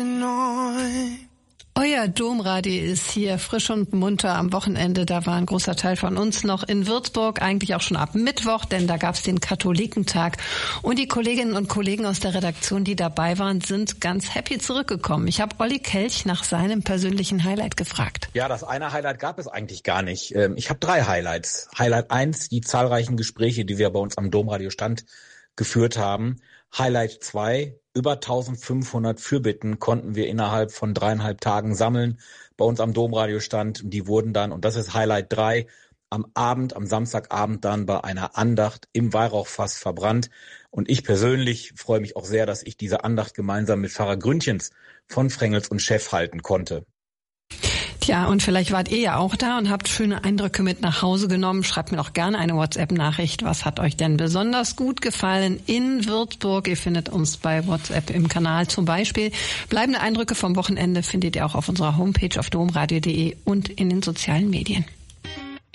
Euer Domradio ist hier frisch und munter am Wochenende. Da war ein großer Teil von uns noch in Würzburg, eigentlich auch schon ab Mittwoch, denn da gab's den Katholikentag. Und die Kolleginnen und Kollegen aus der Redaktion, die dabei waren, sind ganz happy zurückgekommen. Ich habe Olli Kelch nach seinem persönlichen Highlight gefragt. Ja, das eine Highlight gab es eigentlich gar nicht. Ich habe 3 Highlights. Highlight 1, die zahlreichen Gespräche, die wir bei uns am Domradiostand geführt haben. Highlight 2, über 1500 Fürbitten konnten wir innerhalb von 3,5 Tagen sammeln bei uns am Domradiostand. Die wurden dann, und das ist Highlight 3, am Samstagabend dann bei einer Andacht im Weihrauchfass verbrannt. Und ich persönlich freue mich auch sehr, dass ich diese Andacht gemeinsam mit Pfarrer Gründchens von Frengels und Chef halten konnte. Tja, und vielleicht wart ihr ja auch da und habt schöne Eindrücke mit nach Hause genommen. Schreibt mir doch gerne eine WhatsApp-Nachricht. Was hat euch denn besonders gut gefallen in Würzburg? Ihr findet uns bei WhatsApp im Kanal zum Beispiel. Bleibende Eindrücke vom Wochenende findet ihr auch auf unserer Homepage auf domradio.de und in den sozialen Medien.